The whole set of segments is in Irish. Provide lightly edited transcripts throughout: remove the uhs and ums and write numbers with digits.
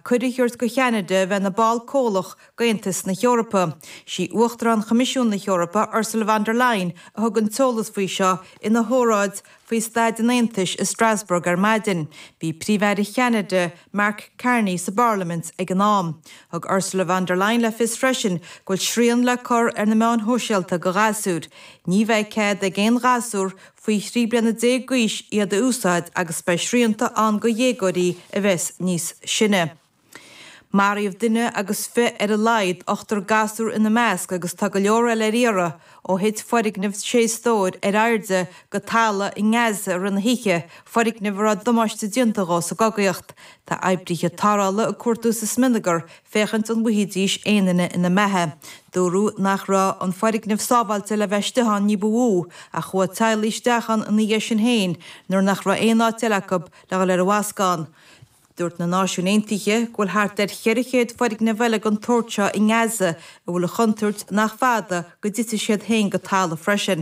cuidiúirt go cheanada bheit na ball cólach gaontas na Eorpa. Sí uachtar an Comisiún na Eorpa Ursula von der Leyen a thug an solas faoi seo ina hóráid faoi Stáid an Aontais i Strasbourg ar maidin. Bhí príomhhead cheanada Mark Carney sa Parliament ag an am. Thug Ursula von der Leyen le fis freisin goil sríon le cur ar na meán hóisialta go ghasúd. Ní bheith céad ag géon ghasúr faoi thrí bliana 10 guis iad a úsáid agus bei sríonta an go dhégóirí a bheits níos sinne. Maríomh duine agus fi ar a laid ochtar gasúr ina measc agus tá go leor le riara ó hit forighnimh séastóid ar airde go tála i ngeasa ar an hiiche forighnimh a domáiste diantagá sa gagaíocht tá aibríthe tárála a cuartú sa sminagar féchant an buhídíis éanaine ina methe. Dúrú nach ra an forighnimh sábhailte le bheistithan ní buú a chua tailísteachan in dhé sin héin nuair nach ra éoná telecob le le wascán. Dúirt na náisiún Aontaithe ghfuil thart ar cheirichéad forighnimh bheile an tóirte i ngeasa a bhfuil a chuntúirt nach fada go dtite siad hain go tála freisin.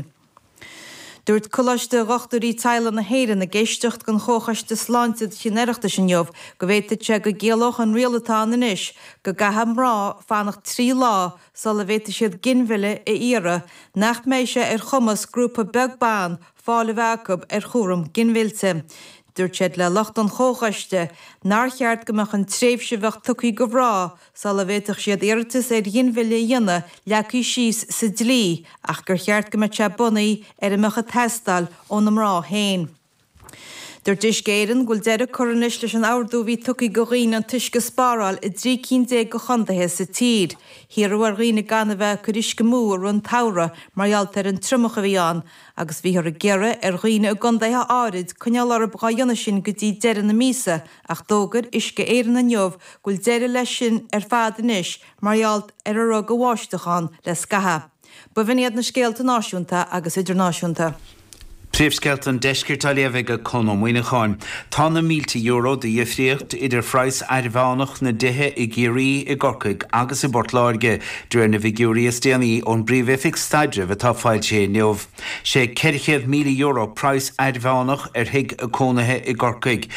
Dúirt coláiste rochtarí teile na héireann na géisteacht gan chóchaiste sláinte chinéireachta sin jobh go bhhéite go géalach an rialatá inis go gaham rá fánach 3 lá sal a bhhéite siad ginmhile i ire nach méid sé ar chumas grúpa beagbán fála bhacab ar chóram ginmhilte. Dúirt siad le locht an chóchaiste, nar cheart gomach an tréimhse bheith tucaí go bhrá, sal a bhéiteach siad iartas ar dhéanmhile dhéine leacaí síos sa dlí ach gur cheart go se bunaí ar a mecha testal ón am rá hain. Dúirt is géireann ghfuil deireadh coranis leis an áardú bhí tucaí go riine an tuisce spáráil i 3 go chuntathe sa tír. Hiarú ar riine gan bheith churis go mú run tára margheallt ar an trimacha bhí an, agus bhí ar a geire ar riine a gandaithe árid chuneall ar a bgáionna sin go dtí deireadh na mísa ach dógad is go éan na neomh ghfuil deireadh leis sin ar fad inis margheallt ar a rug go bháisteachán le scatha. Ba bhíoniad na scéalta náisiúnta agus idirnáisiúnta. Príomhscealtan deiscirt a léamh go conam muoineáin. Tá na €1,000 de dhéifríocht idir phrais arbhánach na dithe i géirí i gcorcaig agus i Bortláirge dúir na bhígúirí istéanaí ón bríomhifig staidrih atá fáilte neomh. sé €40,000 phrais arbhánach ar thuig a cónathe i gcorcaig,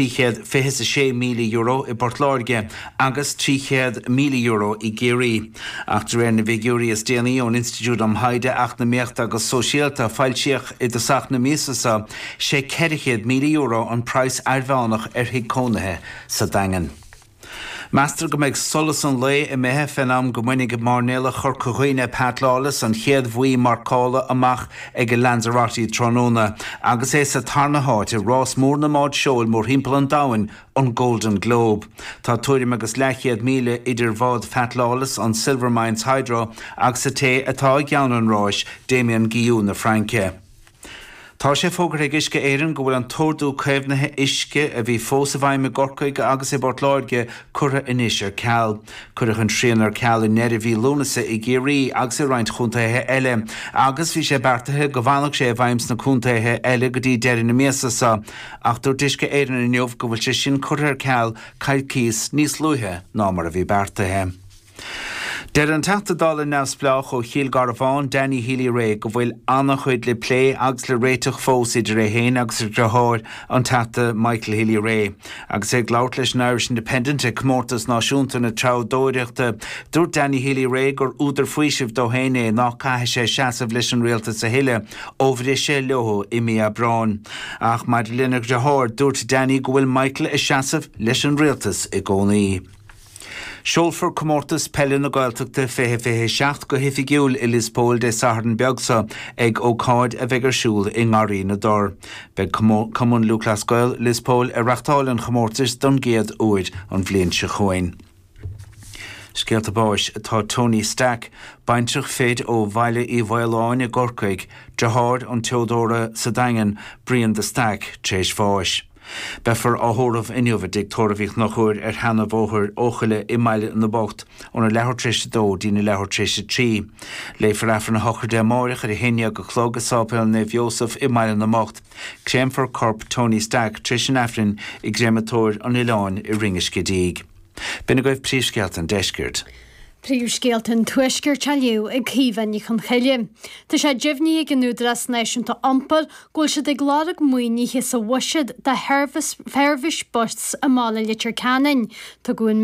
€326,000 i Bortláirge agus €300,000 i géirí. Ach dúir na bhígúirí istéanaí ón Institiúid am Haide ach na méachta agus sosiálta fáilteach i do sach na mísasa sé €40,000 an price arbhánach ar thuig cónathe sa daingan. Meastar go méid solas an le I methe fenam go minic go marnéile chur coghaoine Patlálas an chéad bhuí marcála amach ag go Lanzarote Tróna agus é sa tarna háit I rás mór na máid seoil mór himpeall an dain an Golden Globe. Tá tuairim agus €100,000 idir bhád Patlálas an Silver Mines Hydro agus sa té atá ag geann an ráis Damien Guillou na Franke. Tá sé fógur ag isce éireann go bhfuil an tórdú céimhnathe isce a bhí fós a bhaim me Gorcaig agus I Bortláirge curtha inis ar ceall. Curtha an tríon ar ceall I Nerví Lúnasa I Géirí agus I roinnt chuntathe eile. Agus bhí sé beartathe go bhfanach sé bhaims na chuntathe eile go dtí deireadh na míasasa. Ach dúirt isce éireann in neomh go bhfuil sé sin curtha ar ceall caiid cíos níos luithe ná mar a bhí beartathe. Der an tachtadal in neamhsplach ó Chiel Garfán Danny Healy-Rae go bhfuil annach chuid le plé agus le réiteach fós idir é héin agus ar drathir an tata Michael Healy-Rae. Agus ag labhairt leis an Irish Independent ag comórtas náisiúnta na trabhdóireachta dúirt Danny Healy-Rae gur údar faoisibh dó héine nach caithe sé seasamh leis an réalta sa huile óbhar é sé leotho I Mia Brown. Ach mar linach drathir dúirt Danny go bhfuil Michael is seasamh leis an réaltas I gcónaí. Seolfar comórtas pellin na Gaeltachta fithe seacht go hifigiúil I Lispóil de Saharn beagsa ag ócáid a bheith siúil I ngarí na dor. Beg cumún Lucas Gael Lispóil a reachtáil comórtas don géad uair an bhliain se chuin. Scéalta báis atá Tony Stack bainteach féad ó bhaile I bhaileáin I Gorcaig drathir an teodóra sa daingan Brian de Stack tréis bháis. Befar áthóramh inniuh dictóramhíoch nach chuir ar hena bóthir óchaile I mbaile na bocht ónar lethir tríse dó dína lethir tríse trí. Léifar afar na hochar de máireach ar héine go chlóga sápéil na Bheosaf I mbaile na mocht. Créimfar corp Tony Stack trísin afrin I gréimetóir an Ileán I ringes go díg. Bina goibh príomhscealtan deiscirt. Príomhscéaltan tuaisceir tealiú ag cíomhainní chun cheile. Tá sé deimhní ag an údras náisiúnta ampel ghfuil siad ag gládaigh muoiníthe sa bhuisead de ferbhis busts a mála litir canin. Tá gúin